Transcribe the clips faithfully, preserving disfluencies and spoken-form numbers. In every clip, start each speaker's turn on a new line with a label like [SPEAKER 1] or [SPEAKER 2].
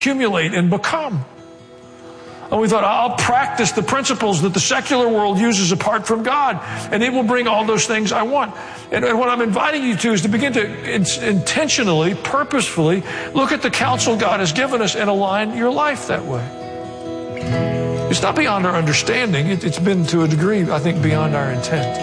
[SPEAKER 1] accumulate and become. And we thought, I'll practice the principles that the secular world uses apart from God, and it will bring all those things I want. And, and what I'm inviting you to is to begin to in, intentionally, purposefully look at the counsel God has given us and align your life that way. It's not beyond our understanding. It, it's been, to a degree, I think, beyond our intent.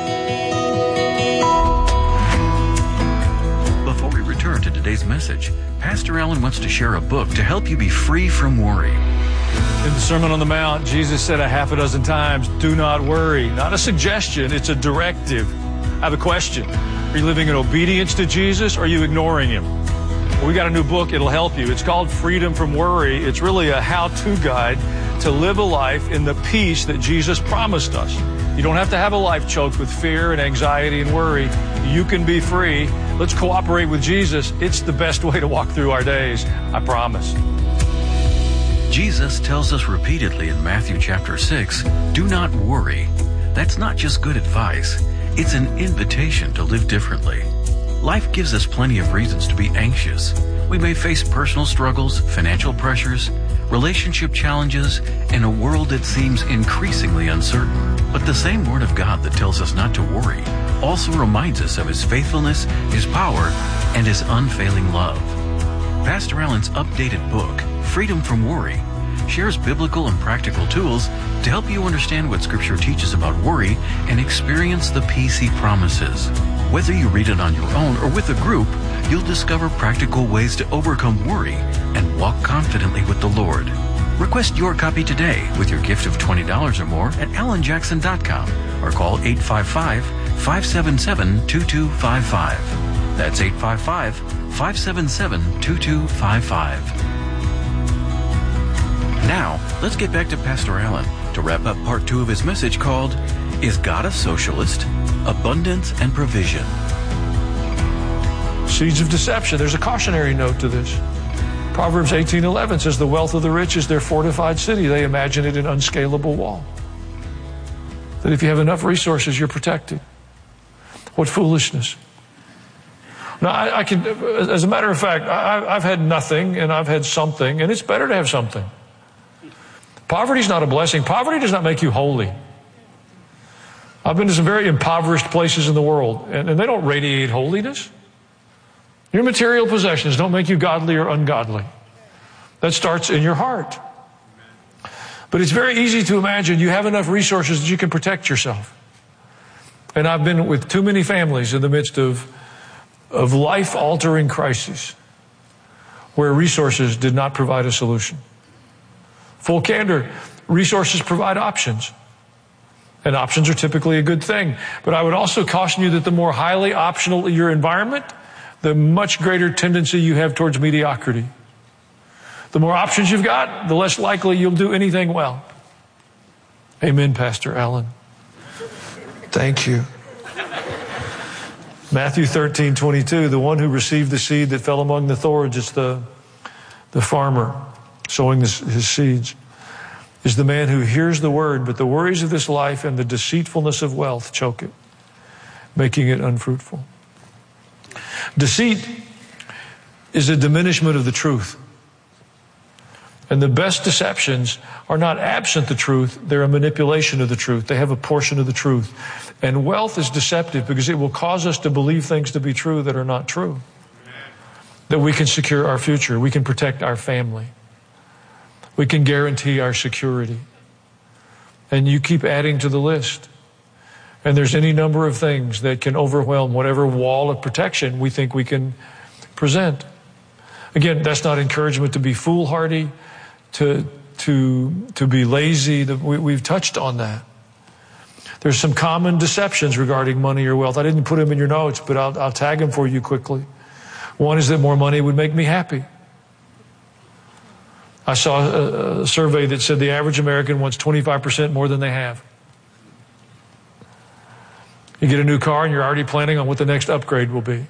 [SPEAKER 2] Before we return to today's message, Pastor Allen wants to share a book to help you be free from worry.
[SPEAKER 1] In the Sermon on the Mount, Jesus said a half a dozen times, do not worry. Not a suggestion, it's a directive. I have a question. Are you living in obedience to Jesus, or are you ignoring him? Well, we got a new book, it'll help you. It's called Freedom from Worry. It's really a how-to guide to live a life in the peace that Jesus promised us. You don't have to have a life choked with fear and anxiety and worry. You can be free. Let's cooperate with Jesus. It's the best way to walk through our days, I promise.
[SPEAKER 2] Jesus tells us repeatedly in Matthew chapter six, do not worry. That's not just good advice. It's an invitation to live differently. Life gives us plenty of reasons to be anxious. We may face personal struggles, financial pressures, relationship challenges, and a world that seems increasingly uncertain. But the same Word of God that tells us not to worry also reminds us of His faithfulness, His power, and His unfailing love. Pastor Allen's updated book, Freedom from Worry, shares biblical and practical tools to help you understand what Scripture teaches about worry and experience the peace He promises. Whether you read it on your own or with a group, you'll discover practical ways to overcome worry and walk confidently with the Lord. Request your copy today with your gift of twenty dollars or more at alan jackson dot com or call eight five five, five seven seven, two two five five. That's eight five five, five seven seven, two two five five. Now, let's get back to Pastor Allen to wrap up part two of his message called, Is God a Socialist? Abundance and Provision.
[SPEAKER 1] Seeds of deception. There's a cautionary note to this. Proverbs eighteen eleven says, the wealth of the rich is their fortified city. They imagine it an unscalable wall. That if you have enough resources, you're protected. What foolishness. Now, I, I can, as a matter of fact, I, I've had nothing and I've had something, and it's better to have something. Poverty is not a blessing. Poverty does not make you holy. I've been to some very impoverished places in the world, and, and they don't radiate holiness. Your material possessions don't make you godly or ungodly. That starts in your heart. But it's very easy to imagine you have enough resources that you can protect yourself. And I've been with too many families in the midst of, of life-altering crises where resources did not provide a solution. Full candor, resources provide options. And options are typically a good thing. But I would also caution you that the more highly optional your environment, the much greater tendency you have towards mediocrity. The more options you've got, the less likely you'll do anything well. Amen, Pastor Allen. Thank you. Matthew thirteen twenty-two, the one who received the seed that fell among the thorns, it's the, the farmer sowing this, his seeds, is the man who hears the word, but the worries of this life and the deceitfulness of wealth choke it, making it unfruitful. Deceit is a diminishment of the truth. And the best deceptions are not absent the truth, they're a manipulation of the truth. They have a portion of the truth. And wealth is deceptive because it will cause us to believe things to be true that are not true. That we can secure our future, we can protect our family, we can guarantee our security. And you keep adding to the list. And there's any number of things that can overwhelm whatever wall of protection we think we can present. Again, that's not encouragement to be foolhardy, to, to, to be lazy. We, we've touched on that. There's some common deceptions regarding money or wealth. I didn't put them in your notes, but I'll, I'll tag them for you quickly. One is that more money would make me happy. I saw a, a survey that said the average American wants twenty-five percent more than they have. You get a new car and you're already planning on what the next upgrade will be.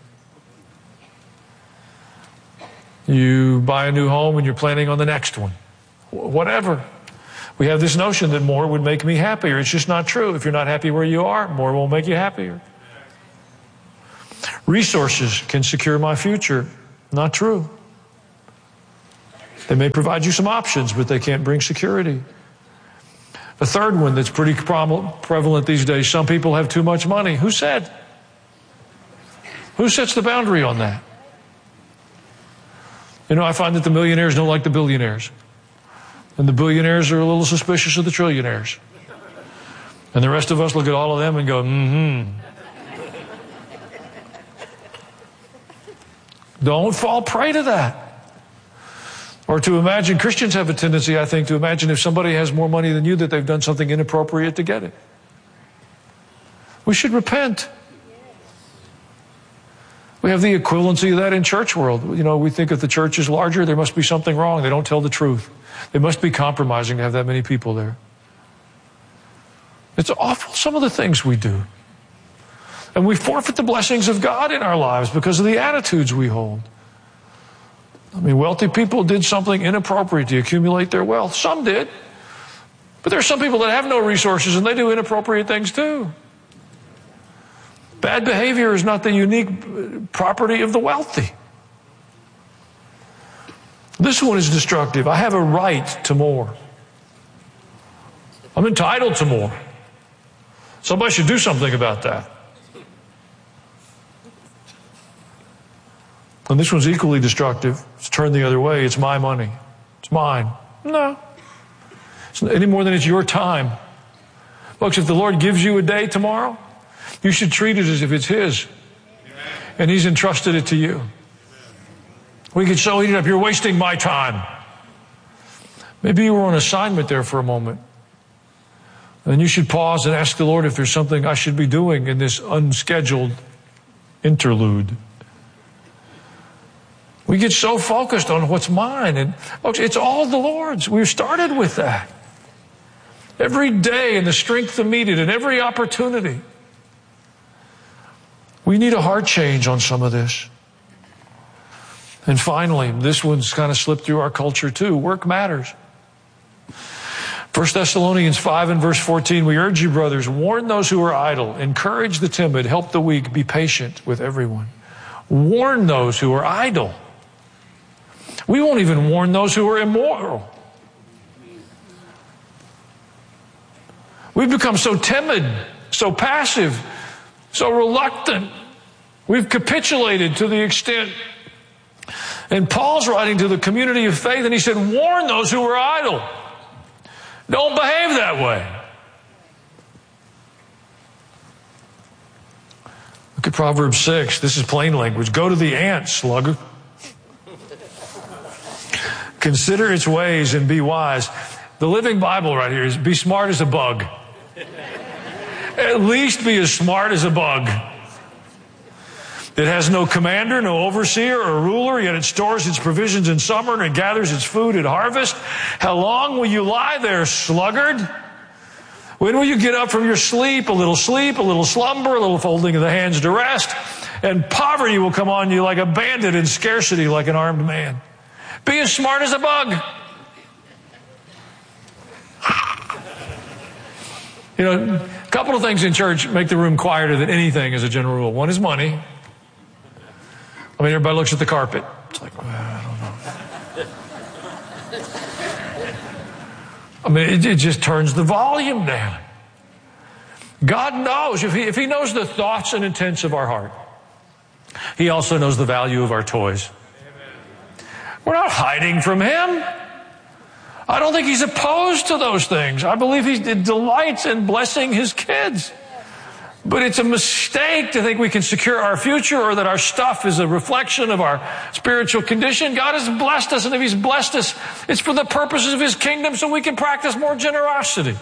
[SPEAKER 1] You buy a new home and you're planning on the next one. Whatever. We have this notion that more would make me happier. It's just not true. If you're not happy where you are, more will make you happier. Resources can secure my future. Not true. They may provide you some options, but they can't bring security. The third one that's pretty prevalent these days, some people have too much money. Who said? Who sets the boundary on that? You know, I find that the millionaires don't like the billionaires. And the billionaires are a little suspicious of the trillionaires. And the rest of us look at all of them and go, mm-hmm. Don't fall prey to that. Or to imagine, Christians have a tendency, I think, to imagine if somebody has more money than you that they've done something inappropriate to get it. We should repent. We have the equivalency of that in church world. You know, we think if the church is larger, there must be something wrong. They don't tell the truth. They must be compromising to have that many people there. It's awful, some of the things we do. And we forfeit the blessings of God in our lives because of the attitudes we hold. I mean, wealthy people did something inappropriate to accumulate their wealth. Some did. But there are some people that have no resources and they do inappropriate things too. Bad behavior is not the unique property of the wealthy. This one is destructive. I have a right to more. I'm entitled to more. Somebody should do something about that. And this one's equally destructive. It's turned the other way. It's my money. It's mine. No. It's any more than it's your time. Folks, if the Lord gives you a day tomorrow, you should treat it as if it's His. And He's entrusted it to you. We could so eat it up. You're wasting my time. Maybe you were on assignment there for a moment. And you should pause and ask the Lord if there's something I should be doing in this unscheduled interlude. We get so focused on what's mine. And folks, it's all the Lord's. We started with that. Every day and the strength to meet it and every opportunity. We need a heart change on some of this. And finally, this one's kind of slipped through our culture too. Work matters. First Thessalonians five and verse fourteen, we urge you, brothers, warn those who are idle, encourage the timid, help the weak, be patient with everyone. Warn those who are idle. We won't even warn those who are immoral. We've become so timid, so passive, so reluctant. We've capitulated to the extent. And Paul's writing to the community of faith, and he said, warn those who are idle. Don't behave that way. Look at Proverbs six. This is plain language. Go to the ant, sluggard. Consider its ways and be wise. The Living Bible right here is be smart as a bug. At least be as smart as a bug. It has no commander, no overseer or ruler, yet it stores its provisions in summer and it gathers its food at harvest. How long will you lie there, sluggard? When will you get up from your sleep? A little sleep, a little slumber, a little folding of the hands to rest, and poverty will come on you like a bandit and scarcity like an armed man. Be as smart as a bug. You know, a couple of things in church make the room quieter than anything as a general rule. One is money. I mean, everybody looks at the carpet. It's like, well, I don't know. I mean, it, it just turns the volume down. God knows, if he, if he knows the thoughts and intents of our heart, He also knows the value of our toys. Amen. We're not hiding from Him. I don't think He's opposed to those things. I believe He delights in blessing His kids. But it's a mistake to think we can secure our future or that our stuff is a reflection of our spiritual condition. God has blessed us, and if He's blessed us, it's for the purposes of His kingdom so we can practice more generosity.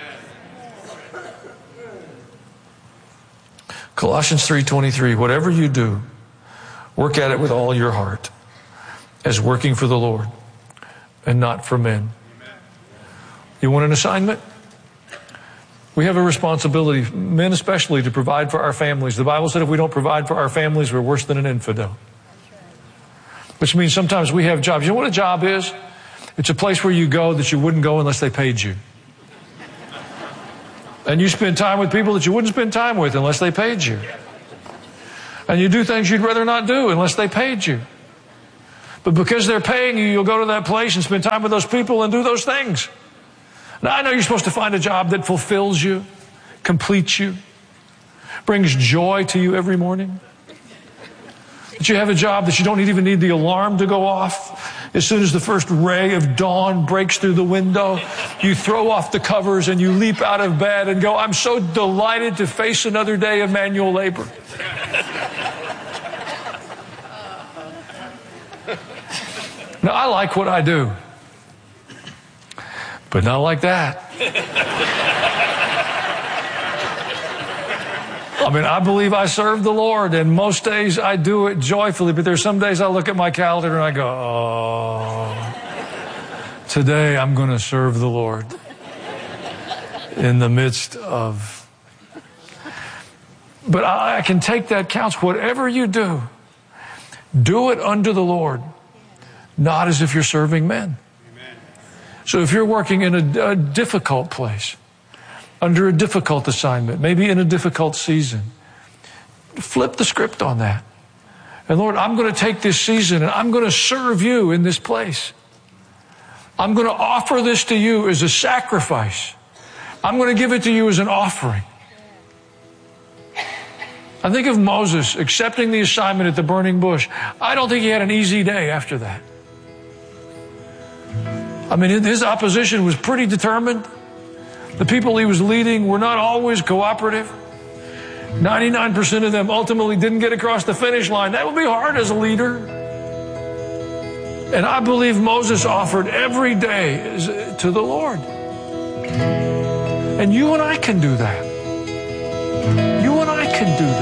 [SPEAKER 1] Colossians three twenty-three, whatever you do, work at it with all your heart, as working for the Lord and not for men. You want an assignment? We have a responsibility, men especially, to provide for our families. The Bible said if we don't provide for our families, we're worse than an infidel. Which means sometimes we have jobs. You know what a job is? It's a place where you go that you wouldn't go unless they paid you. And you spend time with people that you wouldn't spend time with unless they paid you. And you do things you'd rather not do unless they paid you. But because they're paying you, you'll go to that place and spend time with those people and do those things. Now, I know you're supposed to find a job that fulfills you, completes you, brings joy to you every morning. That you have a job that you don't even need the alarm to go off. As soon as the first ray of dawn breaks through the window, you throw off the covers and you leap out of bed and go, I'm so delighted to face another day of manual labor. Now, I like what I do, but not like that. I mean, I believe I serve the Lord, and most days I do it joyfully, but there's some days I look at my calendar and I go, oh, today I'm going to serve the Lord in the midst of... But I, I can take that counts. Whatever you do, do it unto the Lord, not as if you're serving men. Amen. So if you're working in a, a difficult place, under a difficult assignment, maybe in a difficult season, flip the script on that. And Lord, I'm going to take this season and I'm going to serve you in this place. I'm going to offer this to you as a sacrifice. I'm going to give it to you as an offering. I think of Moses accepting the assignment at the burning bush. I don't think he had an easy day after that. I mean, his opposition was pretty determined. The people he was leading were not always cooperative. ninety-nine percent of them ultimately didn't get across the finish line. That would be hard as a leader. And I believe Moses offered every day to the Lord. And you and I can do that. You and I can do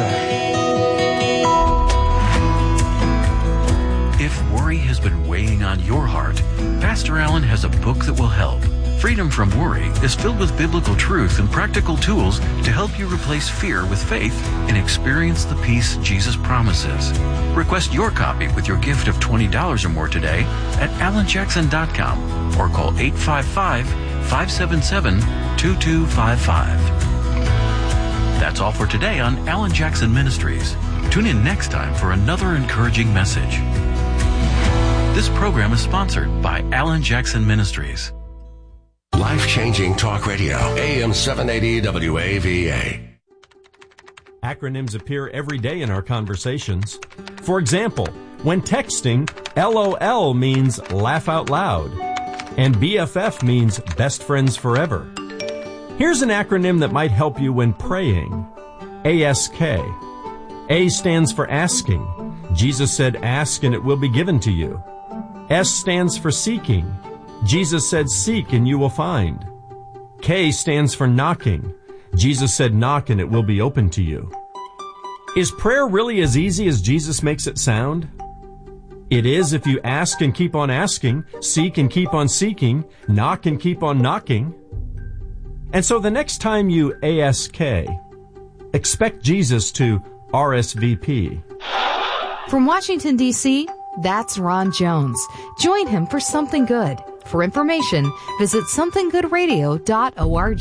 [SPEAKER 1] that.
[SPEAKER 2] If worry has been weighing on your heart, Pastor Allen has a book that will help. Freedom from Worry is filled with biblical truth and practical tools to help you replace fear with faith and experience the peace Jesus promises. Request your copy with your gift of twenty dollars or more today at alan jackson dot com or call eight five five, five seven seven, two two five five. That's all for today on Alan Jackson Ministries. Tune in next time for another encouraging message. This program is sponsored by Alan Jackson Ministries.
[SPEAKER 3] Life-changing talk radio, A M seven eighty W A V A.
[SPEAKER 4] Acronyms appear every day in our conversations. For example, when texting, L O L means laugh out loud, and B F F means best friends forever. Here's an acronym that might help you when praying. A S K. A stands for asking. Jesus said, ask and it will be given to you. S stands for seeking. Jesus said, seek and you will find. K stands for knocking. Jesus said, knock and it will be open to you. Is prayer really as easy as Jesus makes it sound? It is if you ask and keep on asking, seek and keep on seeking, knock and keep on knocking. And so the next time you A S K, expect Jesus to R S V P.
[SPEAKER 5] From Washington, D C, that's Ron Jones. Join him for Something Good. For information, visit something good radio dot org.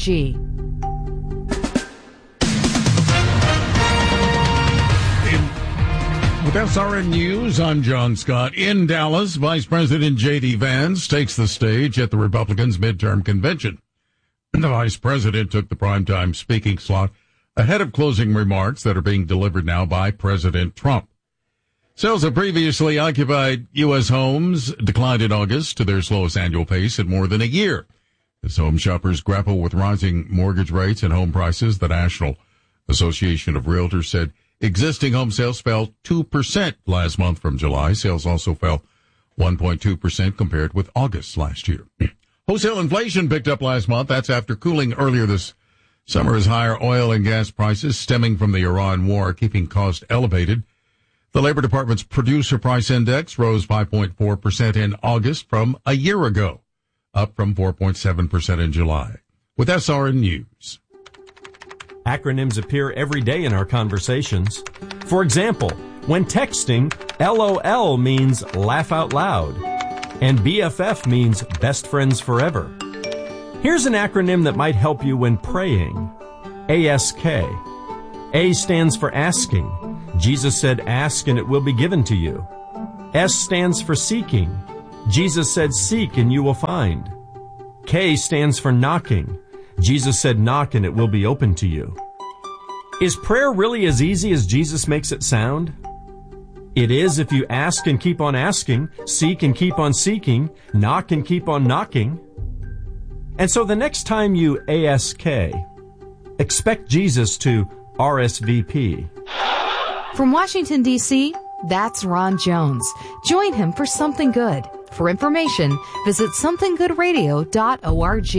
[SPEAKER 6] With S R N News, I'm John Scott. In Dallas, Vice President J D. Vance takes the stage at the Republicans' midterm convention. The Vice President took the primetime speaking slot ahead of closing remarks that are being delivered now by President Trump. Sales of previously occupied U S homes declined in August to their slowest annual pace in more than a year. As home shoppers grapple with rising mortgage rates and home prices, the National Association of Realtors said existing home sales fell two percent last month from July. Sales also fell one point two percent compared with August last year. Wholesale inflation picked up last month. That's after cooling earlier this summer as higher oil and gas prices stemming from the Iran war keeping costs elevated. The Labor Department's Producer Price Index rose five point four percent in August from a year ago, up from four point seven percent in July. With S R N News.
[SPEAKER 4] Acronyms appear every day in our conversations. For example, when texting, L O L means laugh out loud, and B F F means best friends forever. Here's an acronym that might help you when praying. A S K. A stands for asking. Jesus said, ask and it will be given to you. S stands for seeking. Jesus said, seek and you will find. K stands for knocking. Jesus said, knock and it will be open to you. Is prayer really as easy as Jesus makes it sound? It is if you ask and keep on asking, seek and keep on seeking, knock and keep on knocking. And so the next time you ask, expect Jesus to R S V P.
[SPEAKER 5] From Washington, D C, that's Ron Jones. Join him for Something Good. For information, visit something good radio dot org.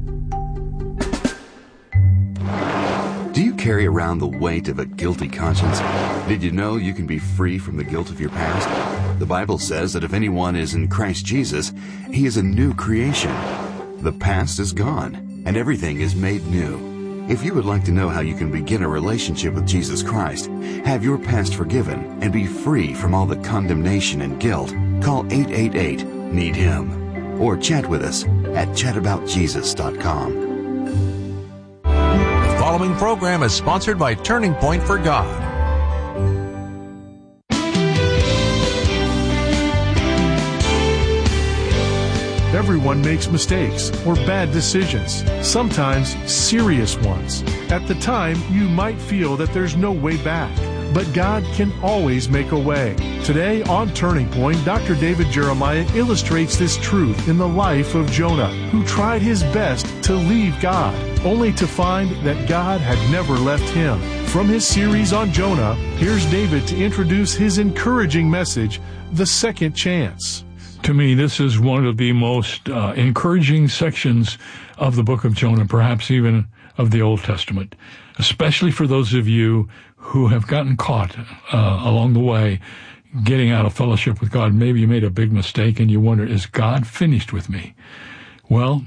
[SPEAKER 7] Do you carry around the weight of a guilty conscience? Did you know you can be free from the guilt of your past? The Bible says that if anyone is in Christ Jesus, he is a new creation. The past is gone, and everything is made new. If you would like to know how you can begin a relationship with Jesus Christ, have your past forgiven, and be free from all the condemnation and guilt, call eight eight eight, need him. Or chat with us at chat about jesus dot com.
[SPEAKER 8] The following program is sponsored by Turning Point for God.
[SPEAKER 9] Everyone makes mistakes or bad decisions, sometimes serious ones. At the time, you might feel that there's no way back, but God can always make a way. Today on Turning Point, Doctor David Jeremiah illustrates this truth in the life of Jonah, who tried his best to leave God, only to find that God had never left him. From his series on Jonah, here's David to introduce his encouraging message, The Second Chance.
[SPEAKER 1] To me, this is one of the most uh, encouraging sections of the book of Jonah, perhaps even of the Old Testament, especially for those of you who have gotten caught uh, along the way getting out of fellowship with God. Maybe you made a big mistake and you wonder, is God finished with me? Well,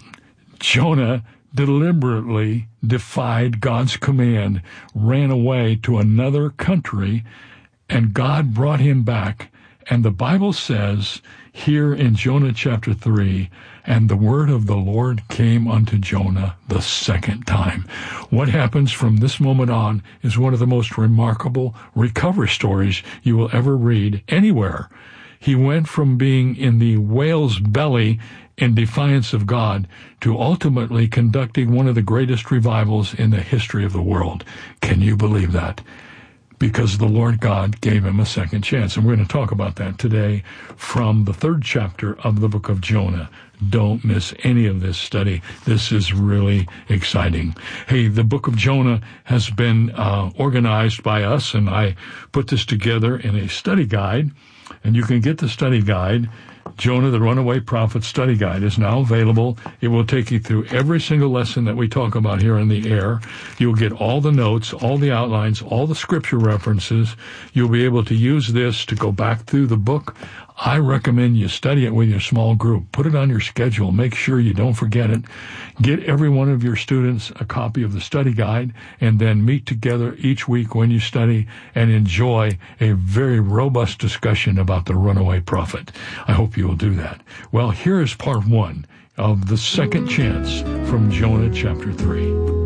[SPEAKER 1] Jonah deliberately defied God's command, ran away to another country, and God brought him back. And the Bible says here in Jonah chapter three, and the word of the Lord came unto Jonah the second time. What happens from this moment on is one of the most remarkable recovery stories you will ever read anywhere. He went from being in the whale's belly in defiance of God to ultimately conducting one of the greatest revivals in the history of the world. Can you believe that? Because the Lord God gave him a second chance. And we're going to talk about that today from the third chapter of the book of Jonah. Don't miss any of this study. This is really exciting. Hey, the book of Jonah has been uh, organized by us, and I put this together in a study guide. And you can get the study guide. Jonah, the Runaway Prophet Study Guide is now available. It will take you through every single lesson that we talk about here on the air. You'll get all the notes, all the outlines, all the scripture references. You'll be able to use this to go back through the book. I recommend you study it with your small group. Put it on your schedule. Make sure you don't forget it. Get every one of your students a copy of the study guide, and then meet together each week when you study and enjoy a very robust discussion about the runaway prophet. I hope you will do that. Well, here is part one of The Second Chance from Jonah chapter three.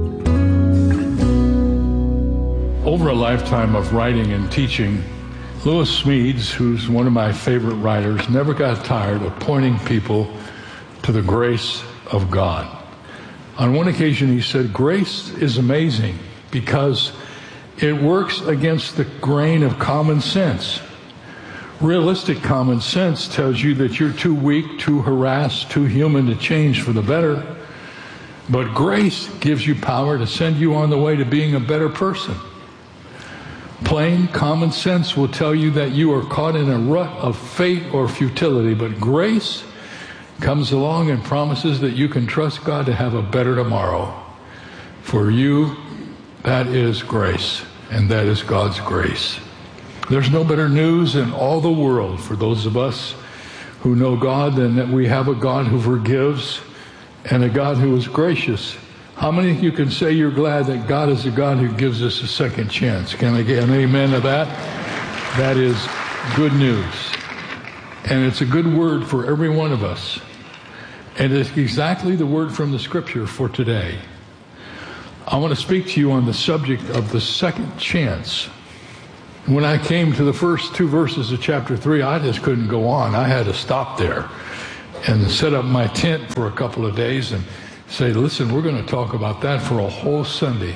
[SPEAKER 1] Over a lifetime of writing and teaching, Lewis Smedes, who's one of my favorite writers, never got tired of pointing people to the grace of God. On one occasion he said, grace is amazing because it works against the grain of common sense. Realistic common sense tells you that you're too weak, too harassed, too human to change for the better. But grace gives you power to send you on the way to being a better person. Plain common sense will tell you that you are caught in a rut of fate or futility, but grace comes along and promises that you can trust God to have a better tomorrow. For you, that is grace, and that is God's grace. There's no better news in all the world for those of us who know God than that we have a God who forgives and a God who is gracious. How many of you can say you're glad that God is a God who gives us a second chance? Can I get an amen to that? That is good news. And it's a good word for every one of us. And it's exactly the word from the scripture for today. I want to speak to you on the subject of the second chance.
[SPEAKER 10] When I came to the first two verses of chapter three, I just couldn't go on. I had to stop there and set up my tent for a couple of days and say, listen, we're going to talk about that for a whole Sunday.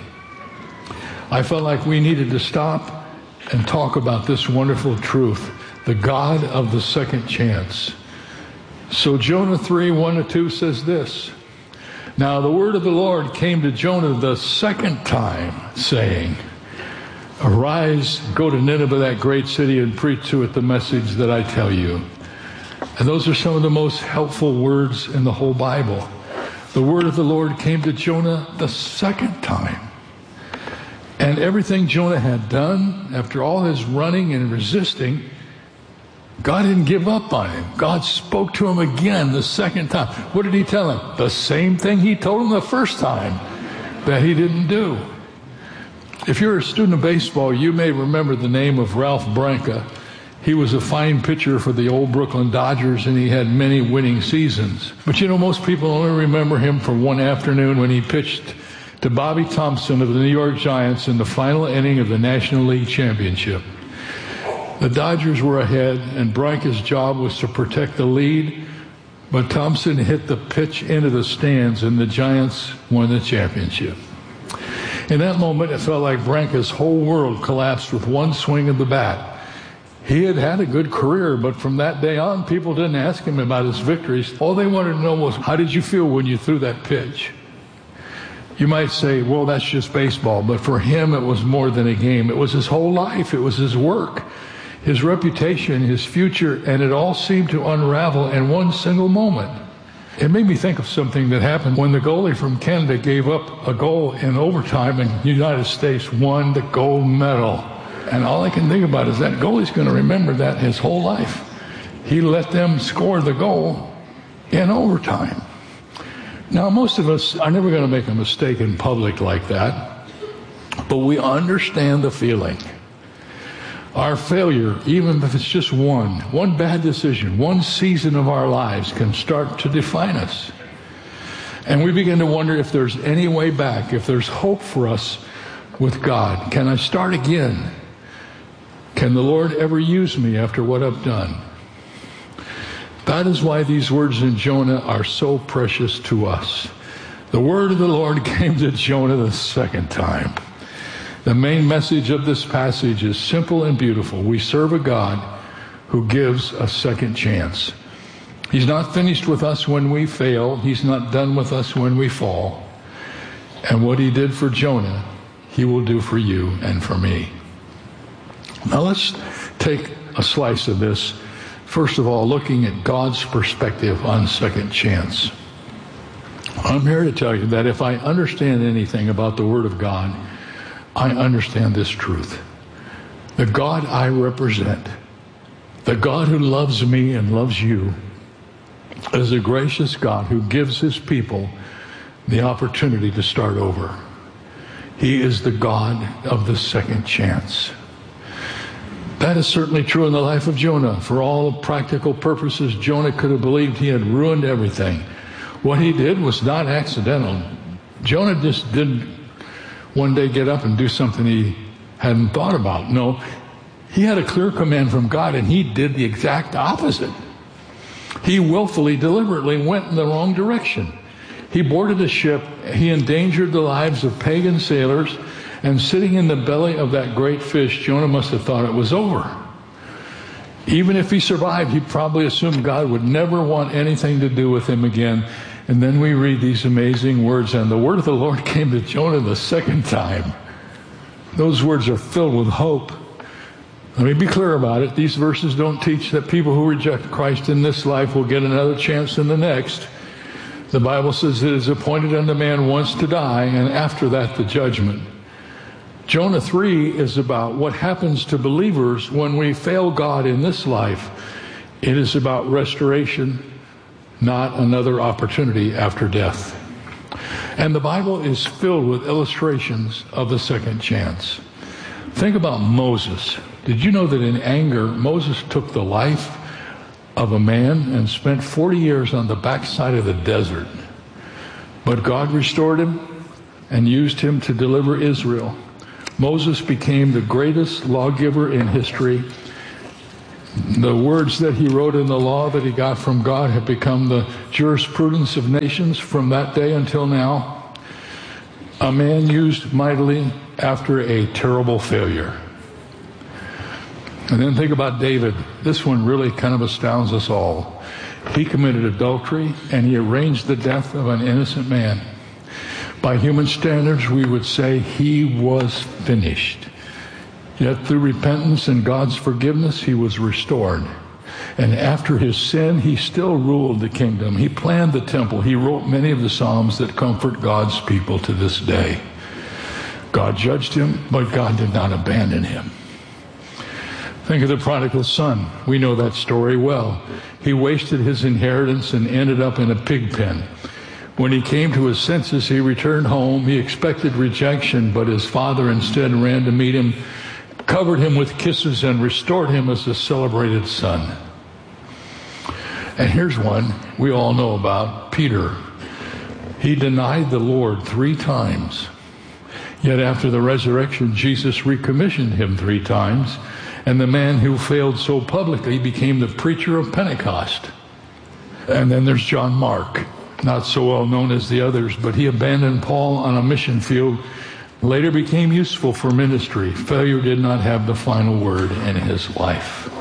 [SPEAKER 10] I felt like we needed to stop and talk about this wonderful truth, the God of the second chance. So Jonah three, one to two says this. Now the word of the Lord came to Jonah the second time, saying, arise, go to Nineveh, that great city, and preach to it the message that I tell you. And those are some of the most helpful words in the whole Bible. The word of the Lord came to Jonah the second time. And everything Jonah had done, after all his running and resisting, God didn't give up on him. God spoke to him again the second time. What did he tell him? The same thing he told him the first time that he didn't do. If you're a student of baseball, you may remember the name of Ralph Branca. He was a fine pitcher for the old Brooklyn Dodgers, and he had many winning seasons. But you know, most people only remember him for one afternoon when he pitched to Bobby Thompson of the New York Giants in the final inning of the National League Championship. The Dodgers were ahead, and Branca's job was to protect the lead, but Thompson hit the pitch into the stands, and the Giants won the championship. In that moment, it felt like Branca's whole world collapsed with one swing of the bat. He had had a good career, but from that day on, people didn't ask him about his victories. All they wanted to know was, how did you feel when you threw that pitch? You might say, well, that's just baseball, but for him, it was more than a game. It was his whole life. It was his work, his reputation, his future, and it all seemed to unravel in one single moment. It made me think of something that happened when the goalie from Canada gave up a goal in overtime and the United States won the gold medal. And all I can think about is that goalie's going to remember that his whole life. He let them score the goal in overtime. Now, most of us are never going to make a mistake in public like that, but we understand the feeling. Our failure, even if it's just one, one bad decision, one season of our lives can start to define us. And we begin to wonder if there's any way back, if there's hope for us with God. Can I start again? Can the Lord ever use me after what I've done? That is why these words in Jonah are so precious to us. The word of the Lord came to Jonah the second time. The main message of this passage is simple and beautiful. We serve a God who gives a second chance. He's not finished with us when we fail. He's not done with us when we fall. And what he did for Jonah, he will do for you and for me. Now let's take a slice of this. First of all, looking at God's perspective on second chance. I'm here to tell you that if I understand anything about the Word of God, I understand this truth. The God I represent, the God who loves me and loves you, is a gracious God who gives his people the opportunity to start over. He is the God of the second chance. That is certainly true in the life of Jonah. For all practical purposes, Jonah could have believed he had ruined everything. What he did was not accidental. Jonah just didn't one day get up and do something he hadn't thought about. No, he had a clear command from God, and he did the exact opposite. He willfully, deliberately went in the wrong direction. He boarded a ship, he endangered the lives of pagan sailors, and sitting in the belly of that great fish, Jonah must have thought it was over. Even if he survived, he probably assumed God would never want anything to do with him again. And then we read these amazing words, and the word of the Lord came to Jonah the second time. Those words are filled with hope. Let me be clear about it. These verses don't teach that people who reject Christ in this life will get another chance in the next. The Bible says it is appointed unto man once to die, and after that the judgment. Jonah three is about what happens to believers when we fail God in this life. It is about restoration, not another opportunity after death. And the Bible is filled with illustrations of the second chance. Think about Moses. Did you know that in anger, Moses took the life of a man and spent forty years on the backside of the desert? But God restored him and used him to deliver Israel. Moses became the greatest lawgiver in history. The words that he wrote in the law that he got from God have become the jurisprudence of nations from that day until now. A man used mightily after a terrible failure. And then think about David. This one really kind of astounds us all. He committed adultery and he arranged the death of an innocent man. By human standards, we would say he was finished. Yet through repentance and God's forgiveness, he was restored. And after his sin, he still ruled the kingdom. He planned the temple. He wrote many of the Psalms that comfort God's people to this day. God judged him, but God did not abandon him. Think of the prodigal son. We know that story well. He wasted his inheritance and ended up in a pig pen. When he came to his senses, he returned home. He expected rejection, but his father instead ran to meet him, covered him with kisses, and restored him as a celebrated son. And here's one we all know about, Peter. He denied the Lord three times. Yet after the resurrection, Jesus recommissioned him three times, and the man who failed so publicly became the preacher of Pentecost. And then there's John Mark, not so well known as the others, but he abandoned Paul on a mission field, later became useful for ministry. Failure did not have the final word in his life.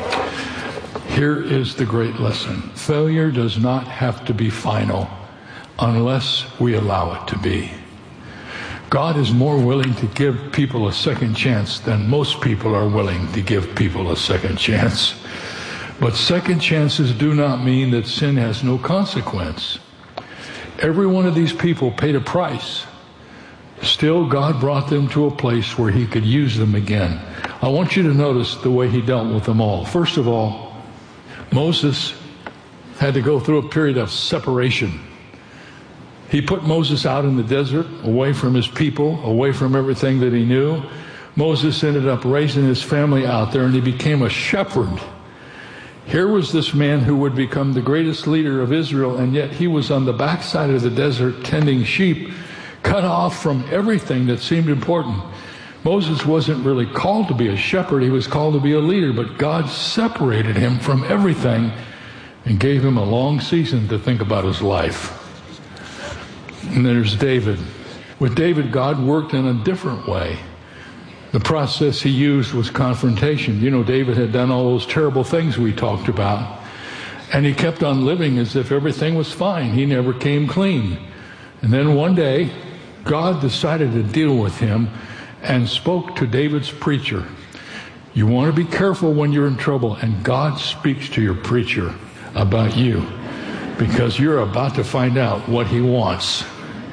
[SPEAKER 10] Here is the great lesson. Failure does not have to be final unless we allow it to be. God is more willing to give people a second chance than most people are willing to give people a second chance. But second chances do not mean that sin has no consequence. Every one of these people paid a price. Still, God brought them to a place where he could use them again. I want you to notice the way he dealt with them all. First of all, Moses had to go through a period of separation. He put Moses out in the desert, away from his people, away from everything that he knew. Moses ended up raising his family out there, and he became a shepherd. Here was this man who would become the greatest leader of Israel, and yet he was on the backside of the desert tending sheep, cut off from everything that seemed important. Moses wasn't really called to be a shepherd. He was called to be a leader, but God separated him from everything and gave him a long season to think about his life. And there's David. With David, God worked in a different way. The process he used was confrontation. You know, David had done all those terrible things we talked about, and he kept on living as if everything was fine. He never came clean. And then one day, God decided to deal with him and spoke to David's preacher. You want to be careful when you're in trouble, and God speaks to your preacher about you, because you're about to find out what he wants.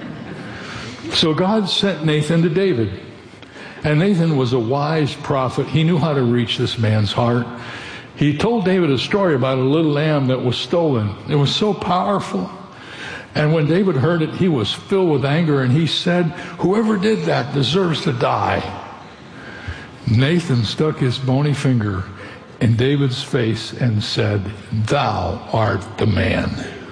[SPEAKER 10] So God sent Nathan to David. And Nathan was a wise prophet. He knew how to reach this man's heart. He told David a story about a little lamb that was stolen. It was so powerful. And when David heard it, he was filled with anger, and he said, whoever did that deserves to die. Nathan stuck his bony finger in David's face and said, thou art the man.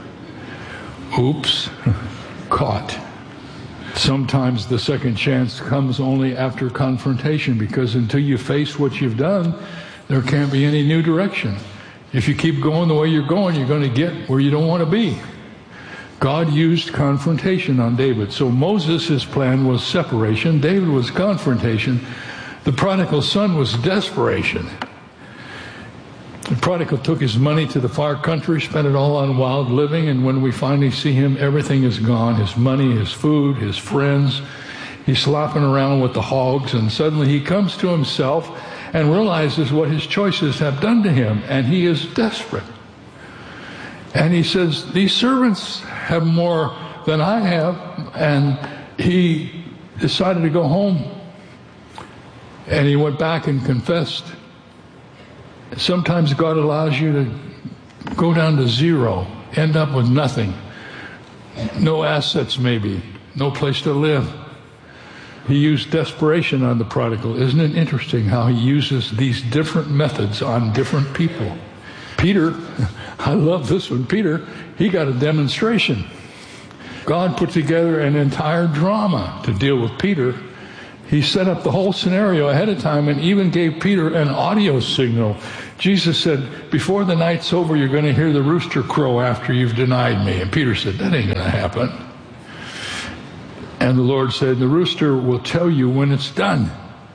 [SPEAKER 10] Oops, caught. Sometimes the second chance comes only after confrontation, because until you face what you've done, there can't be any new direction. If you keep going the way you're going, you're going to get where you don't want to be. God used confrontation on David. So Moses' plan was separation. David was confrontation. The prodigal son was desperation. The prodigal took his money to the far country, spent it all on wild living, and when we finally see him, everything is gone. His money, his food, his friends. He's slopping around with the hogs, and suddenly he comes to himself and realizes what his choices have done to him, and he is desperate. And he says, these servants have more than I have, and he decided to go home. And he went back and confessed. Sometimes God allows you to go down to zero, end up with nothing. No assets maybe, no place to live. He used desperation on the prodigal. Isn't it interesting how he uses these different methods on different people? Peter, I love this one. Peter, he got a demonstration. God put together an entire drama to deal with Peter, He set up the whole scenario ahead of time and even gave Peter an audio signal. Jesus said, before the night's over, you're going to hear the rooster crow after you've denied me. And Peter said, that ain't going to happen. And the Lord said, the rooster will tell you when it's done.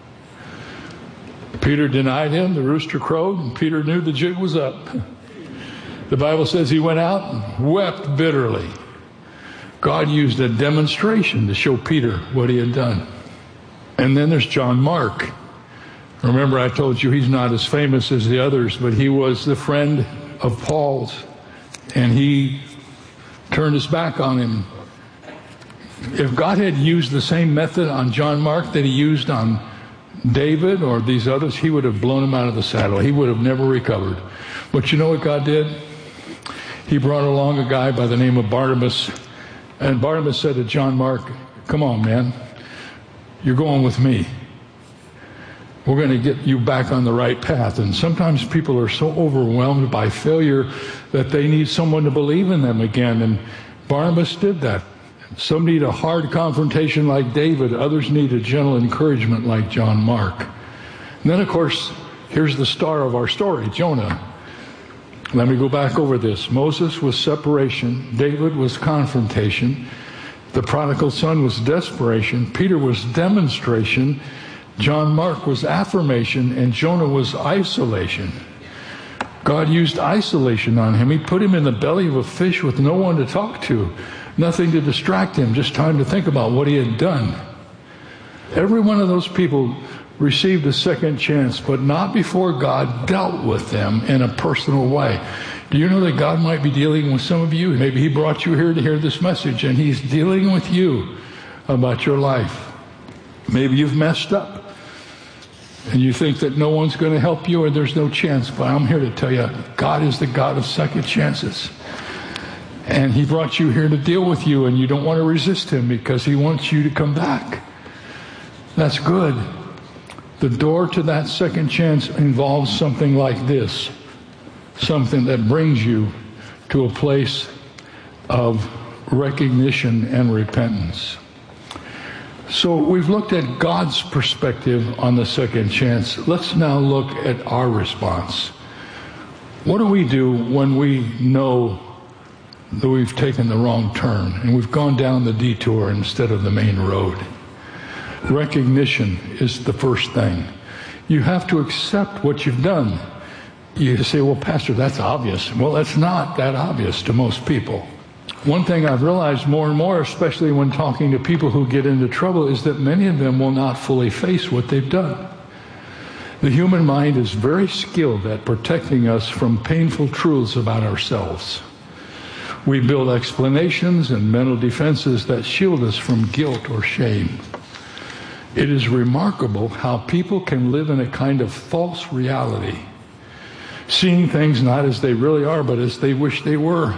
[SPEAKER 10] Peter denied him, the rooster crowed, and Peter knew the jig was up. The Bible says he went out and wept bitterly. God used a demonstration to show Peter what he had done. And then there's John Mark. Remember, I told you he's not as famous as the others, but he was the friend of Paul's, and he turned his back on him. If God had used the same method on John Mark that he used on David or these others, he would have blown him out of the saddle. He would have never recovered. But you know what God did? He brought along a guy by the name of Barnabas, and Barnabas said to John Mark, come on, man. You're going with me. We're going to get you back on the right path. And sometimes people are so overwhelmed by failure that they need someone to believe in them again. And Barnabas did that. Some need a hard confrontation like David. Others need a gentle encouragement like John Mark. And then, of course, here's the star of our story, Jonah. Let me go back over this. Moses was separation. David was confrontation. The prodigal son was desperation. Peter was demonstration. John Mark was affirmation. And Jonah was isolation. God used isolation on him. He put him in the belly of a fish with no one to talk to. Nothing to distract him. Just time to think about what he had done. Every one of those people received a second chance, but not before God dealt with them in a personal way. Do you know that God might be dealing with some of you? Maybe he brought you here to hear this message, and he's dealing with you about your life. Maybe you've messed up, and you think that no one's going to help you or there's no chance. But I'm here to tell you, God is the God of second chances. And he brought you here to deal with you, and you don't want to resist him because he wants you to come back. That's good. The door to that second chance involves something like this. Something that brings you to a place of recognition and repentance. So we've looked at God's perspective on the second chance. Let's now look at our response. What do we do when we know that we've taken the wrong turn and we've gone down the detour instead of the main road? Recognition is the first thing. You have to accept what you've done. You say, well, Pastor, that's obvious. Well, it's not that obvious to most people. One thing I've realized more and more, especially when talking to people who get into trouble, is that many of them will not fully face what they've done. The human mind is very skilled at protecting us from painful truths about ourselves. We build explanations and mental defenses that shield us from guilt or shame. It is remarkable how people can live in a kind of false reality, seeing things not as they really are, but as they wish they were.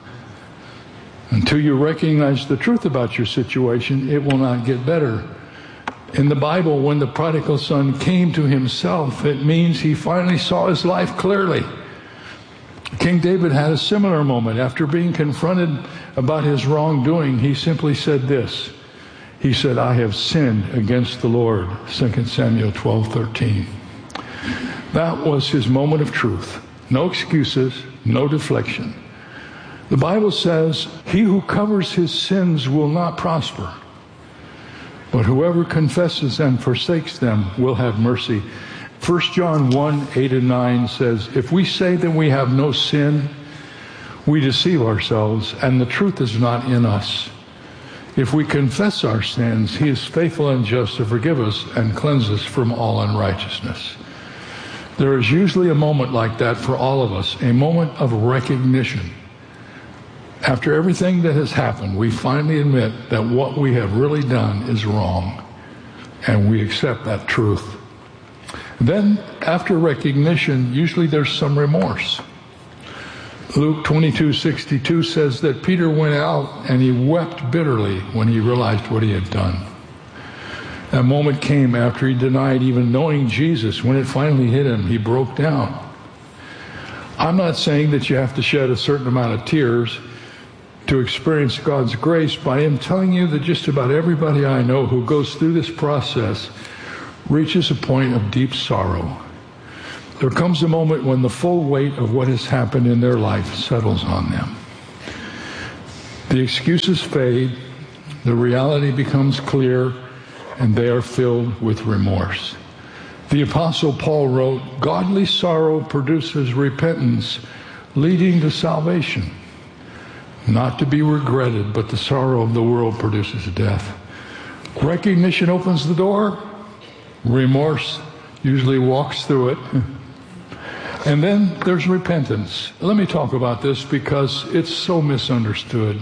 [SPEAKER 10] Until you recognize the truth about your situation, it will not get better. In the Bible, when the prodigal son came to himself, it means he finally saw his life clearly. King David had a similar moment. After being confronted about his wrongdoing, he simply said this. He said, I have sinned against the Lord, Second Samuel twelve thirteen. That was his moment of truth. No excuses, no deflection. The Bible says, he who covers his sins will not prosper, but whoever confesses and forsakes them will have mercy. First John one, eight and nine says, if we say that we have no sin, we deceive ourselves, and the truth is not in us. If we confess our sins, he is faithful and just to forgive us and cleanse us from all unrighteousness. There is usually a moment like that for all of us, a moment of recognition. After everything that has happened, we finally admit that what we have really done is wrong, and we accept that truth. Then, after recognition, usually there's some remorse. Luke twenty-two sixty-two says that Peter went out and he wept bitterly when he realized what he had done. That moment came after he denied even knowing Jesus. When it finally hit him, he broke down. I'm not saying that you have to shed a certain amount of tears. to experience God's grace by Him telling you that just about everybody I know who goes through this process reaches a point of deep sorrow. There comes a moment when the full weight of what has happened in their life settles on them. The excuses fade, the reality becomes clear, and they are filled with remorse. The Apostle Paul wrote, "Godly sorrow produces repentance, leading to salvation. Not to be regretted, but the sorrow of the world produces death." Recognition opens the door. Remorse usually walks through it. And then there's repentance. Let me talk about this because it's so misunderstood.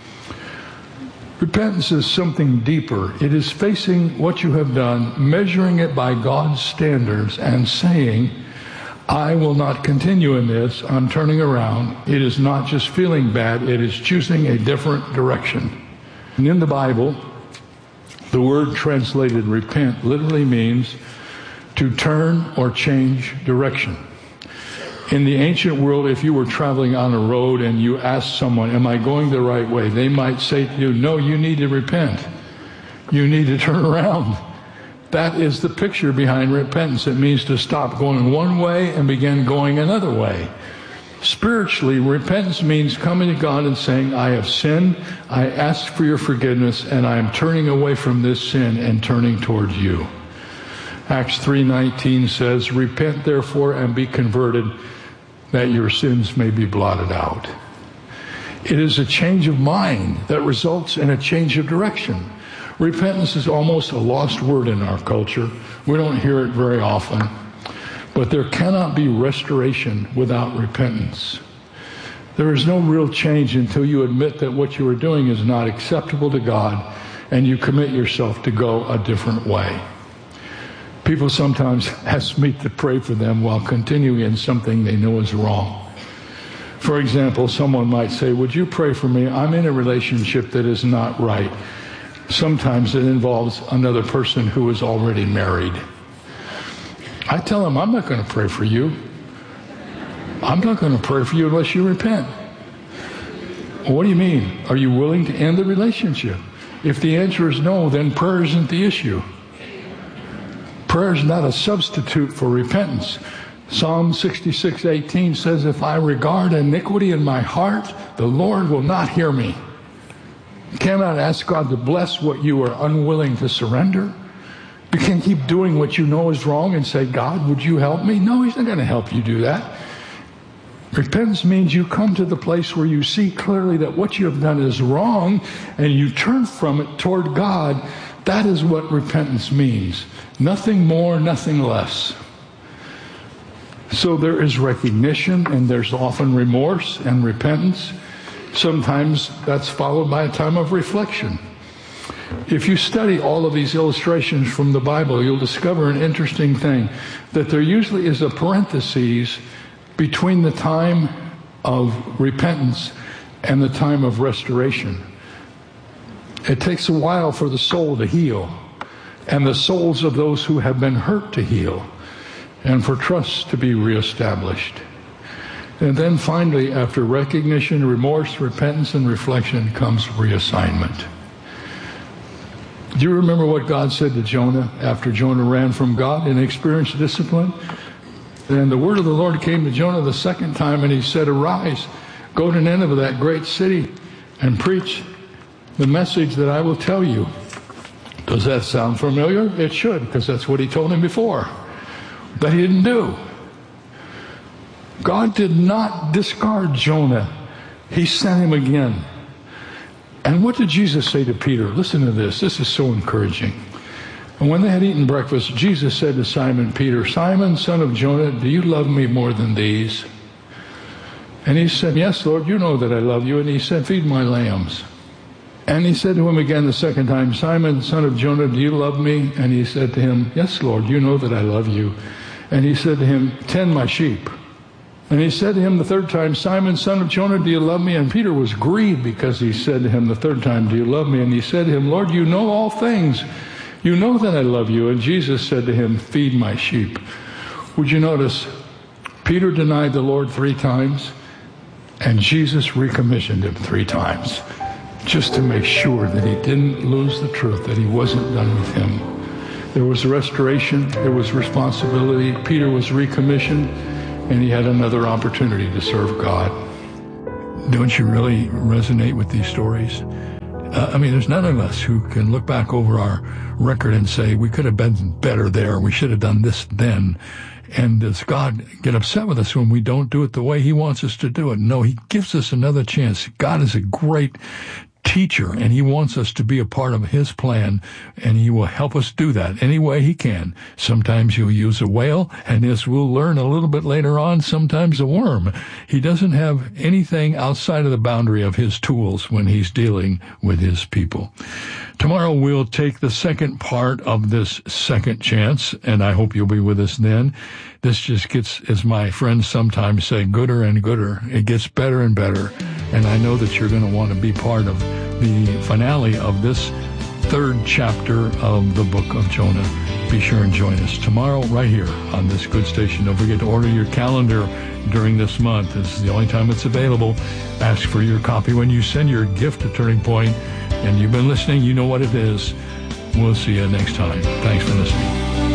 [SPEAKER 10] Repentance is something deeper. It is facing what you have done, measuring it by God's standards, and saying, I will not continue in this. I'm turning around. It is not just feeling bad. It is choosing a different direction. And in the Bible, the word translated repent literally means to turn or change direction. In the ancient world, if you were traveling on a road and you asked someone, am I going the right way? They might say to you, no, you need to repent. You need to turn around. That is the picture behind repentance. It means to stop going one way and begin going another way. Spiritually, repentance means coming to God and saying, I have sinned, I ask for your forgiveness, and I am turning away from this sin and turning towards you. Acts three nineteen says, repent therefore and be converted, that your sins may be blotted out. It is a change of mind that results in a change of direction. Repentance is almost a lost word in our culture. We don't hear it very often. But there cannot be restoration without repentance. There is no real change until you admit that what you are doing is not acceptable to God and you commit yourself to go a different way. People sometimes ask me to pray for them while continuing in something they know is wrong. For example, someone might say, would you pray for me? I'm in a relationship that is not right. Sometimes it involves another person who is already married. I tell them, I'm not going to pray for you. I'm not going to pray for you unless you repent. What do you mean? Are you willing to end the relationship? If the answer is no, then prayer isn't the issue. Prayer is not a substitute for repentance. Psalm sixty-six eighteen says, if I regard iniquity in my heart, the Lord will not hear me. You cannot ask God to bless what you are unwilling to surrender. You can't keep doing what you know is wrong and say, God, would you help me? No, He's not going to help you do that. Repentance means you come to the place where you see clearly that what you have done is wrong and you turn from it toward God. That is what repentance means. Nothing more, nothing less. So there is recognition, and there's often remorse and repentance. Sometimes that's followed by a time of reflection. If you study all of these illustrations from the Bible, you'll discover an interesting thing, that there usually is a parenthesis between the time of repentance and the time of restoration. It takes a while for the soul to heal, and the souls of those who have been hurt to heal, and for trust to be reestablished. And then finally, after recognition, remorse, repentance, and reflection comes reassignment. Do you remember what God said to Jonah after Jonah ran from God and experienced discipline? And the word of the Lord came to Jonah the second time, and he said, arise, go to Nineveh, that great city, and preach the message that I will tell you. Does that sound familiar? It should, because that's what he told him before. But he didn't do. God did not discard Jonah. He sent him again. And what did Jesus say to Peter? Listen to this. This is so encouraging. And when they had eaten breakfast, Jesus said to Simon Peter, Simon, son of Jonah, do you love me more than these? And he said, yes, Lord, you know that I love you. And he said, feed my lambs. And he said to him again the second time, Simon, son of Jonah, do you love me? And he said to him, yes, Lord, you know that I love you. And he said to him, tend my sheep. And he said to him the third time, Simon, son of Jonah, do you love me? And Peter was grieved because he said to him the third time, do you love me? And he said to him, Lord, you know all things. You know that I love you. And Jesus said to him, feed my sheep. Would you notice, Peter denied the Lord three times, And Jesus recommissioned him three times just to make sure that he didn't lose the truth, that he wasn't done with him. There was restoration, there was responsibility. Peter was recommissioned, and he had another opportunity to serve God. Don't you really resonate with these stories? Uh, I mean, there's none of us who can look back over our record and say, we could have been better there, we should have done this then. And does God get upset with us when we don't do it the way he wants us to do it? No, he gives us another chance. God is a great teacher, and he wants us to be a part of his plan, and he will help us do that any way he can. Sometimes he'll use a whale, and as we'll learn a little bit later on, sometimes a worm. He doesn't have anything outside of the boundary of his tools when he's dealing with his people. Tomorrow we'll take the second part of this second chance, and I hope you'll be with us then. This just gets, as my friends sometimes say, gooder and gooder. It gets better and better, and I know that you're going to want to be part of the finale of this third chapter of the book of Jonah. Be sure and join us tomorrow right here on this good station. Don't forget to order your calendar during this month. This is the only time it's available. Ask for your copy when you send your gift to Turning Point. And you've been listening, you know what it is. We'll see you next time. Thanks for listening.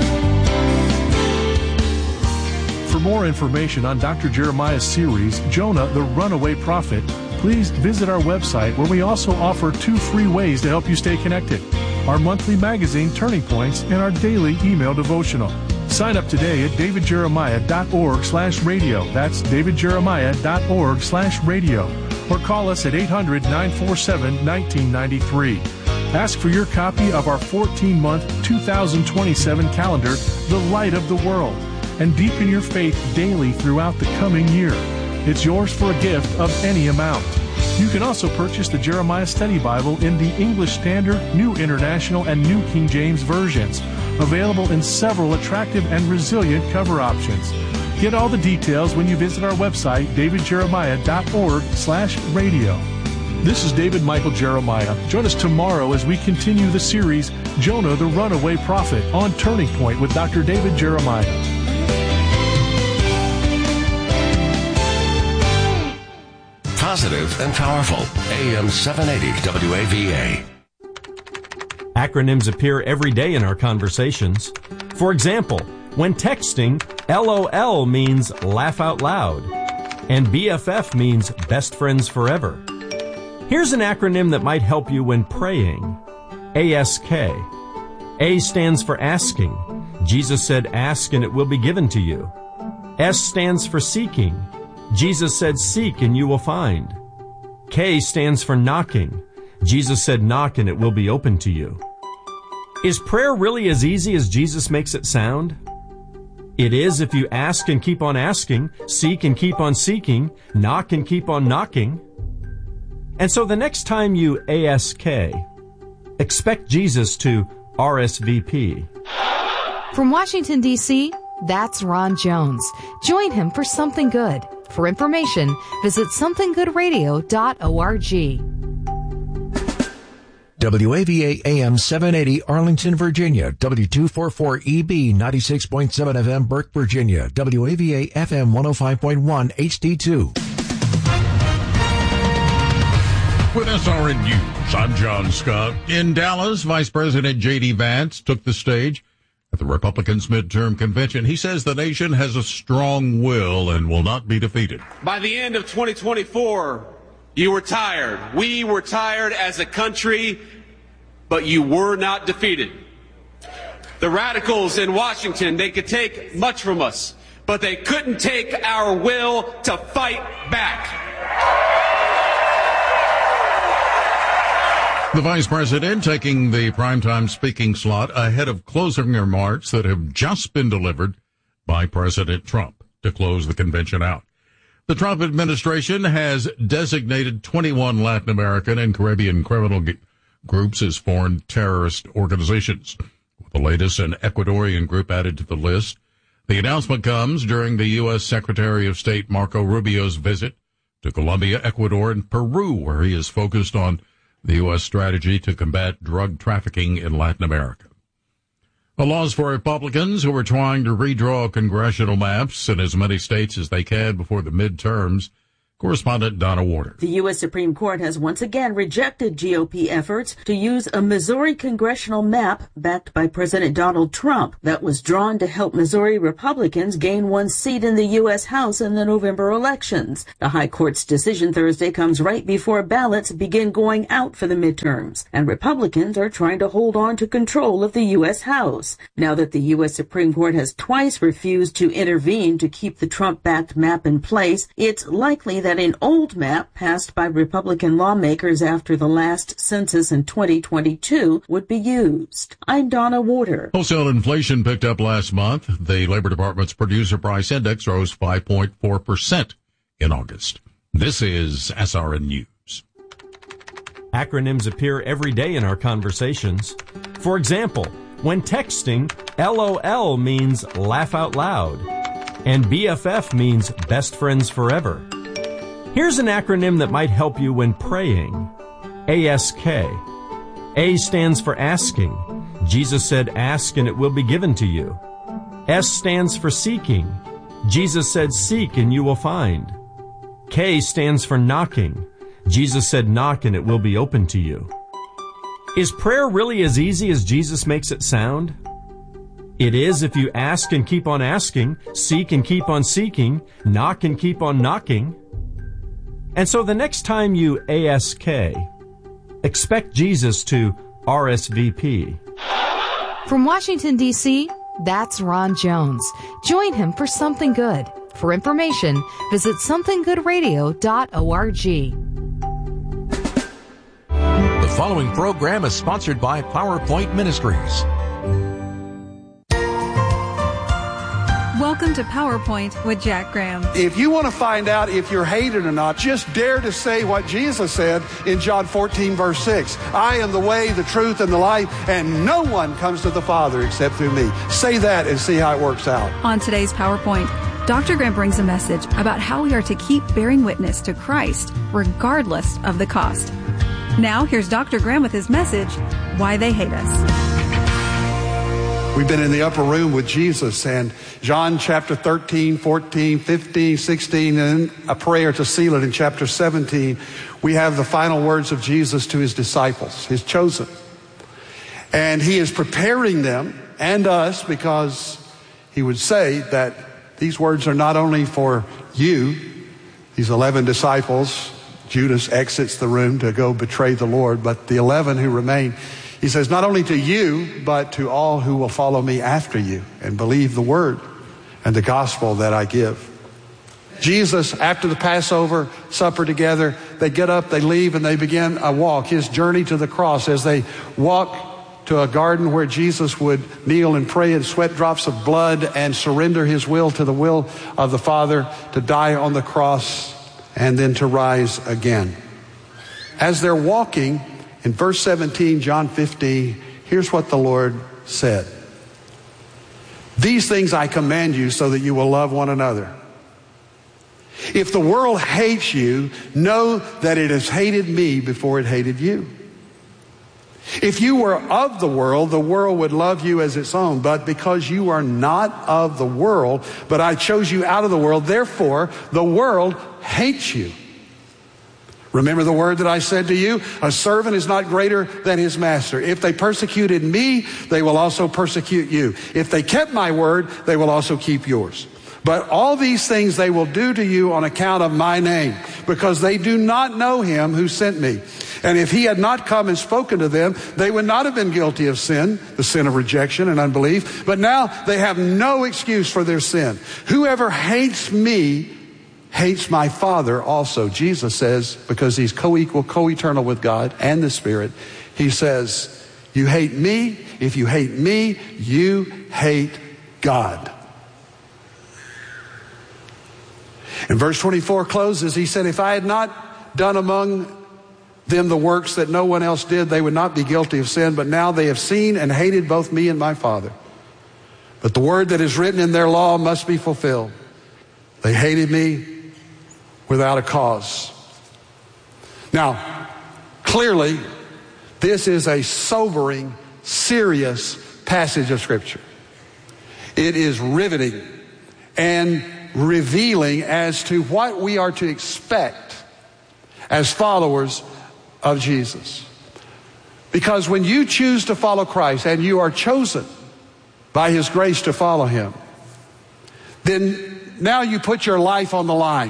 [SPEAKER 9] For more information on Doctor Jeremiah's series, Jonah, the Runaway Prophet, please visit our website, where we also offer two free ways to help you stay connected: our monthly magazine, Turning Points, and our daily email devotional. Sign up today at davidjeremiah.org slash radio. That's davidjeremiah.org slash radio. Or call us at eight hundred, nine four seven, one nine nine three. Ask for your copy of our fourteen-month, two thousand twenty-seven calendar, The Light of the World, and deepen your faith daily throughout the coming year. It's yours for a gift of any amount. You can also purchase the Jeremiah Study Bible in the English Standard, New International, and New King James versions, available in several attractive and resilient cover options. Get all the details when you visit our website, davidjeremiah.org slash radio. This is David Michael Jeremiah. Join us tomorrow as we continue the series, Jonah, the Runaway Prophet, on Turning Point with Doctor David Jeremiah.
[SPEAKER 3] Positive and powerful. A M seven eighty W A V A.
[SPEAKER 4] Acronyms appear every day in our conversations. For example, when texting, LOL means laugh out loud, and B F F means best friends forever. Here's an acronym that might help you when praying. A S K. A stands for asking. Jesus said, ask and it will be given to you. S stands for seeking. Jesus said, seek and you will find. K stands for knocking. Jesus said, knock and it will be open to you. Is prayer really as easy as Jesus makes it sound? It is if you ask and keep on asking, seek and keep on seeking, knock and keep on knocking. And so the next time you A S K, expect Jesus to R S V P.
[SPEAKER 5] From Washington, D C, that's Ron Jones. Join him for Something Good. For information, visit something good radio dot org.
[SPEAKER 8] W A V A A M seven eighty Arlington, Virginia. W two forty-four E B ninety-six point seven F M Burke, Virginia. W A V A F M one oh five point one H D two.
[SPEAKER 6] With S R N News, I'm John Scott. In Dallas, Vice President J D Vance took the stage at the Republicans' midterm convention. He says the nation has a strong will and will not be defeated.
[SPEAKER 11] By the end of twenty twenty-four, you were tired. We were tired as a country, but you were not defeated. The radicals in Washington, they could take much from us, but they couldn't take our will to fight back.
[SPEAKER 6] The Vice President taking the primetime speaking slot ahead of closing remarks that have just been delivered by President Trump to close the convention out. The Trump administration has designated twenty-one Latin American and Caribbean criminal g- groups as foreign terrorist organizations, with the latest an Ecuadorian group added to the list. The announcement comes during the U S. Secretary of State Marco Rubio's visit to Colombia, Ecuador, and Peru, where he is focused on the U S strategy to combat drug trafficking in Latin America. The laws for Republicans who are trying to redraw congressional maps in as many states as they can before the midterms Correspondent Donna Warder.
[SPEAKER 12] The U S Supreme Court has once again rejected G O P efforts to use a Missouri congressional map backed by President Donald Trump that was drawn to help Missouri Republicans gain one seat in the U S House in the November elections. The High Court's decision Thursday comes right before ballots begin going out for the midterms, and Republicans are trying to hold on to control of the U S House. Now that the U S Supreme Court has twice refused to intervene to keep the Trump-backed map in place, it's likely that an old map passed by Republican lawmakers after the last census in twenty twenty-two would be used. I'm Donna Warder.
[SPEAKER 6] Wholesale inflation picked up last month. The Labor Department's Producer Price Index rose five point four percent in August. This is S R N News.
[SPEAKER 4] Acronyms appear every day in our conversations. For example, when texting, L O L means laugh out loud, and B F F means best friends forever. Here's an acronym that might help you when praying. A S K. A stands for asking. Jesus said, ask and it will be given to you. S stands for seeking. Jesus said, seek and you will find. K stands for knocking. Jesus said, knock and it will be open to you. Is prayer really as easy as Jesus makes it sound? It is if you ask and keep on asking, seek and keep on seeking, knock and keep on knocking. And so the next time you A S K, expect Jesus to R S V P.
[SPEAKER 5] From Washington, D C, that's Ron Jones. Join him for Something Good. For information, visit something good radio dot org.
[SPEAKER 8] The following program is sponsored by PowerPoint Ministries.
[SPEAKER 13] Welcome to PowerPoint with Jack Graham.
[SPEAKER 14] If you want to find out if you're hated or not, just dare to say what Jesus said in John fourteen, verse six. I am the way, the truth, and the life, and no one comes to the Father except through me. Say that and see how it works out.
[SPEAKER 13] On today's PowerPoint, Doctor Graham brings a message about how we are to keep bearing witness to Christ regardless of the cost. Now, here's Doctor Graham with his message, Why They Hate Us.
[SPEAKER 14] We've been in the upper room with Jesus, and John chapter thirteen, fourteen, fifteen, sixteen, and a prayer to seal it in chapter seventeen. We have the final words of Jesus to his disciples, his chosen. And he is preparing them and us because he would say that these words are not only for you, these eleven disciples. Judas exits the room to go betray the Lord, but the eleven who remain, he says, not only to you, but to all who will follow me after you and believe the word and the gospel that I give. Jesus, after the Passover supper together, they get up, they leave, and they begin a walk, his journey to the cross. As they walk to a garden where Jesus would kneel and pray and sweat drops of blood and surrender his will to the will of the Father, to die on the cross and then to rise again. As they're walking, in verse seventeen, John fifteen, here's what the Lord said. These things I command you so that you will love one another. If the world hates you, know that it has hated me before it hated you. If you were of the world, the world would love you as its own. But because you are not of the world, but I chose you out of the world, therefore the world hates you. Remember the word that I said to you? A servant is not greater than his master. If they persecuted me, they will also persecute you. If they kept my word, they will also keep yours. But all these things they will do to you on account of my name, because they do not know him who sent me. And if he had not come and spoken to them, they would not have been guilty of sin, the sin of rejection and unbelief. But now they have no excuse for their sin. Whoever hates me hates my Father also. Jesus says, because he's co-equal, co-eternal with God and the Spirit, he says, you hate me. If you hate me, you hate God. And verse twenty-four closes, he said, if I had not done among them the works that no one else did, they would not be guilty of sin. But now they have seen and hated both me and my Father. But the word that is written in their law must be fulfilled. They hated me without a cause. Now, clearly, this is a sobering, serious passage of Scripture. It is riveting. And revealing as to what we are to expect as followers of Jesus. Because when you choose to follow Christ and you are chosen by His grace to follow Him, then now you put your life on the line.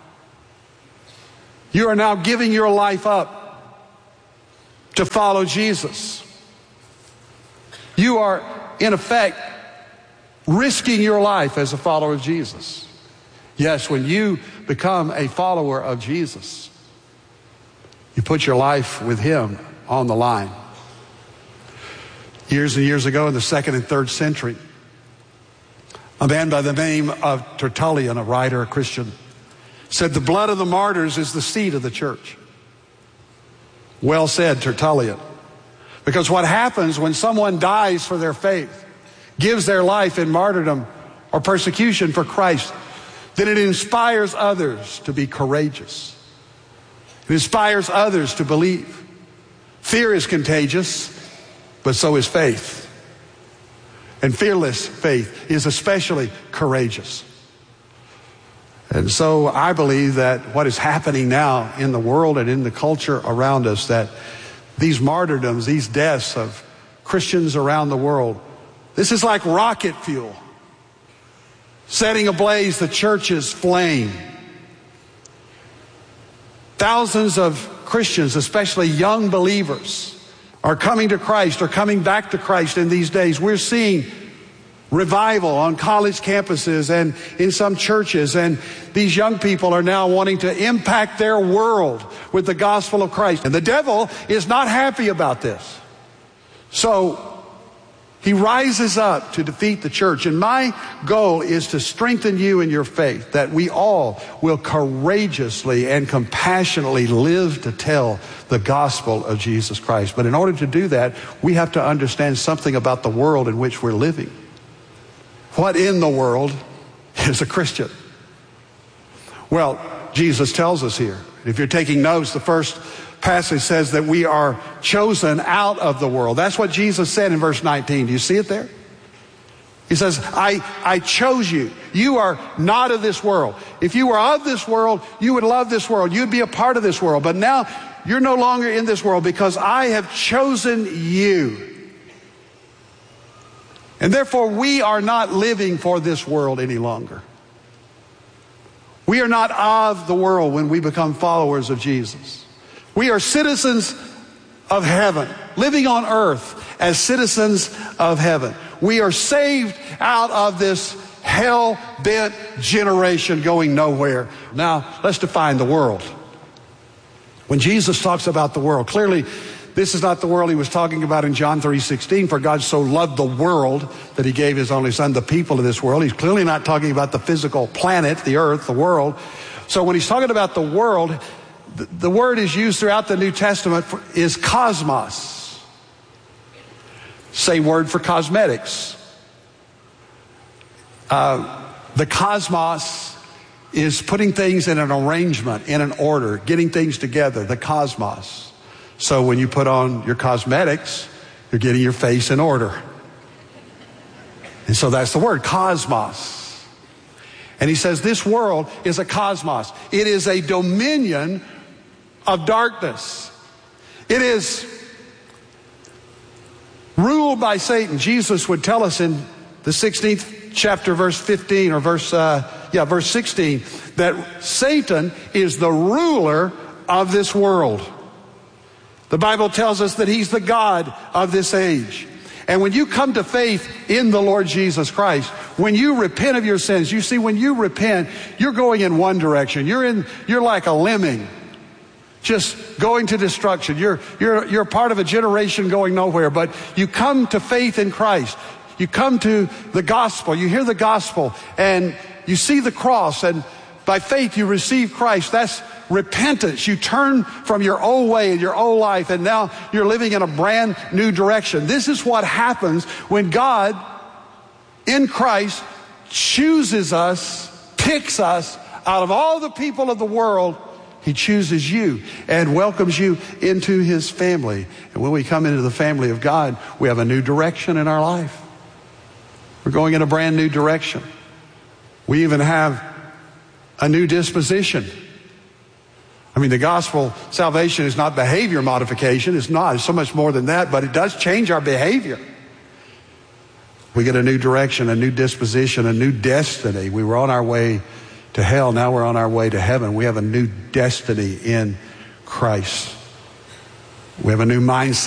[SPEAKER 14] You are now giving your life up to follow Jesus. You are, in effect, risking your life as a follower of Jesus. Yes, when you become a follower of Jesus, you put your life with Him on the line. Years and years ago in the second and third century, a man by the name of Tertullian, a writer, a Christian, said the blood of the martyrs is the seed of the church. Well said, Tertullian. Because what happens when someone dies for their faith, gives their life in martyrdom or persecution for Christ, then it inspires others to be courageous. It inspires others to believe. Fear is contagious, but so is faith. And fearless faith is especially courageous. And so I believe that what is happening now in the world and in the culture around us, that these martyrdoms, these deaths of Christians around the world, this is like rocket fuel, setting ablaze the church's flame. Thousands of Christians, especially young believers, are coming to Christ, are coming back to Christ in these days. We're seeing revival on college campuses and in some churches, and these young people are now wanting to impact their world with the gospel of Christ. And the devil is not happy about this. So he rises up to defeat the church. And my goal is to strengthen you in your faith, that we all will courageously and compassionately live to tell the gospel of Jesus Christ. But in order to do that, we have to understand something about the world in which we're living. What in the world is a Christian? Well, Jesus tells us here. If you're taking notes, the first passage says that we are chosen out of the world. That's what Jesus said in verse nineteen. Do you see it there? He says, I, I chose you. You are not of this world. If you were of this world, you would love this world. You'd be a part of this world. But now you're no longer in this world because I have chosen you. And therefore, we are not living for this world any longer. We are not of the world when we become followers of Jesus. We are citizens of heaven, living on earth as citizens of heaven. We are saved out of this hell-bent generation going nowhere. Now, let's define the world. When Jesus talks about the world, clearly, this is not the world he was talking about in John three sixteen. For God so loved the world that he gave his only son, the people of this world. He's clearly not talking about the physical planet, the earth, the world. So when he's talking about the world, the, the word is used throughout the New Testament for, is cosmos. Same word for cosmetics. Uh, the cosmos is putting things in an arrangement, in an order, getting things together, the cosmos. So when you put on your cosmetics, you're getting your face in order. And so that's the word, cosmos. And he says this world is a cosmos. It is a dominion of darkness. It is ruled by Satan. Jesus would tell us in the sixteenth chapter, verse fifteen, or verse, uh, yeah, verse sixteen, that Satan is the ruler of this world. The Bible tells us that he's the God of this age. And when you come to faith in the Lord Jesus Christ, when you repent of your sins, you see, when you repent, you're going in one direction. You're in, you're like a lemming, just going to destruction. You're, you're, you're part of a generation going nowhere, but you come to faith in Christ. You come to the gospel. You hear the gospel and you see the cross, and by faith you receive Christ. That's repentance. You turn from your old way and your old life, and now you're living in a brand new direction. This is what happens when God in Christ chooses us, picks us out of all the people of the world. He chooses you and welcomes you into his family. And when we come into the family of God, we have a new direction in our life. We're going in a brand new direction. We even have a new disposition. I mean, the gospel salvation is not behavior modification. It's not. It's so much more than that, but it does change our behavior. We get a new direction, a new disposition, a new destiny. We were on our way to hell. Now we're on our way to heaven. We have a new destiny in Christ. We have a new mindset.